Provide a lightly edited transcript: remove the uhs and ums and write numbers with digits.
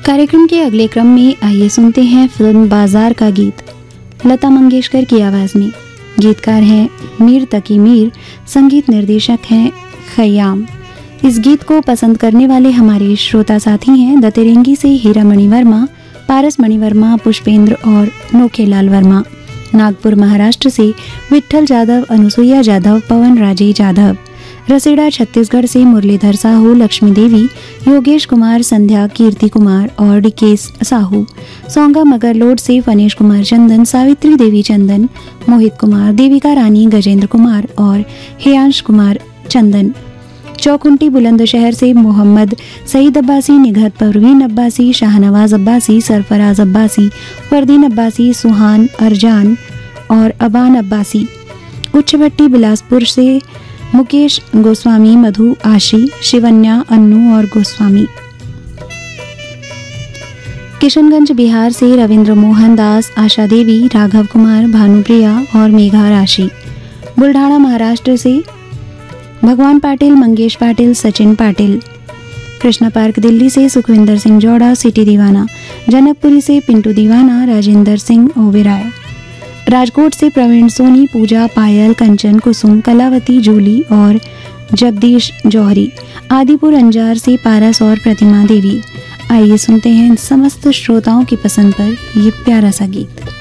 कार्यक्रम के अगले क्रम में आइए सुनते हैं फिल्म बाजार का गीत, लता मंगेशकर की आवाज़ में। गीतकार हैं मीर तकी मीर, संगीत निर्देशक हैं खयाम। इस गीत को पसंद करने वाले हमारे श्रोता साथी हैं दतिरेंगी से हीरा मणिवर्मा, पारस मणिवर्मा, पुष्पेंद्र और नोखेलाल वर्मा। नागपुर महाराष्ट्र से विट्ठल जाधव, अनुसुईया जाधव, पवन राजे जाधव। रसेड़ा छत्तीसगढ़ से मुरलीधर साहू, लक्ष्मी देवी, योगेश कुमार, संध्या, कीर्ति कुमार और डिकेश साहू। सोंगा मगरलोड से फनेश कुमार चंदन, सावित्री देवी चंदन, मोहित कुमार, देविका रानी, गजेंद्र कुमार और हेयांश कुमार चंदन। चौखुंटी बुलंदशहर से मोहम्मद सईद अब्बासी, निघत परवीन अब्बासी, शाहनवाज अब्बासी, सरफराज अब्बासी, फरदीन अब्बासी, सुहान अरजान और अबान अब्बासी। उच्चभट्टी बिलासपुर से मुकेश गोस्वामी, मधु आशी, शिवन्या, अन्नू और गोस्वामी। किशनगंज बिहार से रविंद्र मोहन दास, आशा देवी, राघव कुमार, भानुप्रिया और मेघा राशि। बुल्ढाणा महाराष्ट्र से भगवान पाटिल, मंगेश पाटिल, सचिन पाटिल। कृष्णा पार्क दिल्ली से सुखविंदर सिंह जौड़ा, सिटी दीवाना। जनकपुरी से पिंटू दीवाना, राजेंद्र सिंह ओबेराय। राजकोट से प्रवीण सोनी, पूजा, पायल, कंचन, कुसुम, कलावती, जूली और जगदीश जौहरी। आदिपुर अंजार से पारस और प्रतिमा देवी। आइए सुनते हैं इन समस्त श्रोताओं की पसंद पर ये प्यारा सा गीत।